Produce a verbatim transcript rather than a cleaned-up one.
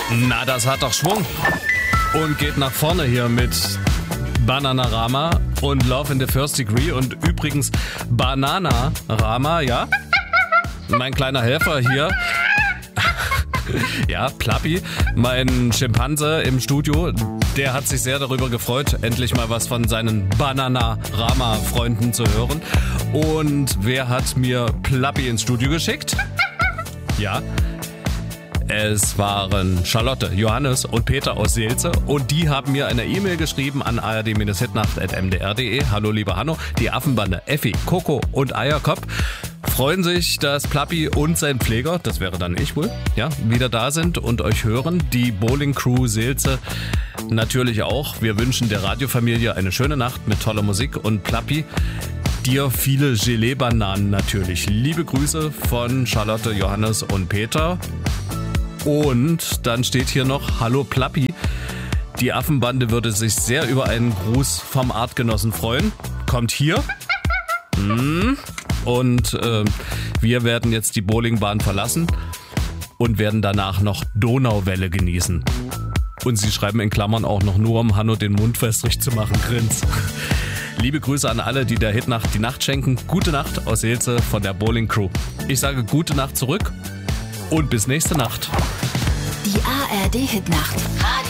Na, das hat doch Schwung. Und geht nach vorne hier mit Bananarama und Love in the First Degree. Und übrigens Bananarama, ja? Mein kleiner Helfer hier. Ja, Plappi, mein Schimpanse im Studio, der hat sich sehr darüber gefreut, endlich mal was von seinen Bananarama-Freunden zu hören. Und wer hat mir Plappi ins Studio geschickt? Ja, es waren Charlotte, Johannes und Peter aus Seelze und die haben mir eine E-Mail geschrieben an a r d hitnacht punkt m d r punkt d e. Hallo lieber Hanno, die Affenbande Effi, Coco und Eierkopf freuen sich, dass Plappi und sein Pfleger, das wäre dann ich wohl, ja, wieder da sind und euch hören. Die Bowling Crew Seelze natürlich auch. Wir wünschen der Radiofamilie eine schöne Nacht mit toller Musik und Plappi, dir viele Gelee-Bananen natürlich. Liebe Grüße von Charlotte, Johannes und Peter. Und dann steht hier noch, hallo Plappi. Die Affenbande würde sich sehr über einen Gruß vom Artgenossen freuen. Kommt hier. Hm. Und äh, wir werden jetzt die Bowlingbahn verlassen und werden danach noch Donauwelle genießen. Und sie schreiben in Klammern auch noch nur, um Hanno den Mund wässrig zu machen, Grins. Liebe Grüße an alle, die der Hitnacht die Nacht schenken. Gute Nacht aus Seelze von der Bowling Crew. Ich sage gute Nacht zurück und bis nächste Nacht. Die A R D Hitnacht.